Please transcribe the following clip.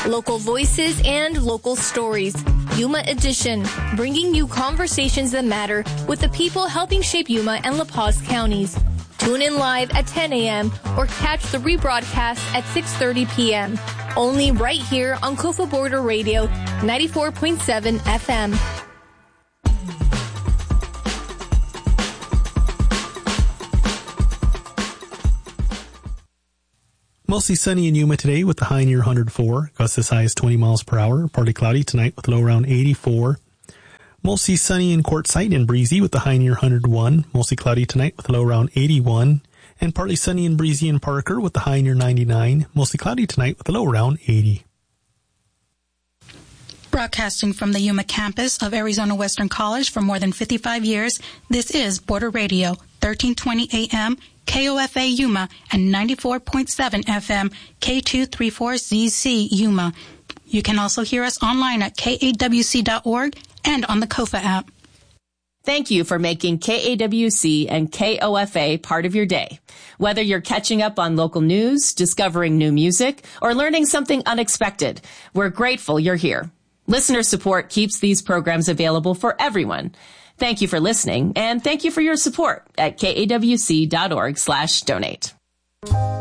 Local voices and local stories. Yuma Edition, bringing you conversations that matter with the people helping shape Yuma and La Paz counties. Tune in live at 10 a.m. or catch the rebroadcast at 6:30 p.m. Only right here on Kofa Border Radio, 94.7 FM. Mostly sunny in Yuma today with the high near 104. Gusts as high as 20 miles per hour. Partly cloudy tonight with a low around 84. Mostly sunny in Quartzsite and breezy with the high near 101. Mostly cloudy tonight with a low around 81. And partly sunny and breezy in Parker with the high near 99. Mostly cloudy tonight with a low around 80. Broadcasting from the Yuma campus of Arizona Western College for more than 55 years, this is Border Radio, 1320 AM, KOFA Yuma, and 94.7 FM, K234ZC Yuma. You can also hear us online at kawc.org and on the KOFA app. Thank you for making KAWC and KOFA part of your day. Whether you're catching up on local news, discovering new music, or learning something unexpected, we're grateful you're here. Listener support keeps these programs available for everyone. Thank you for listening, and thank you for your support at kawc.org/donate.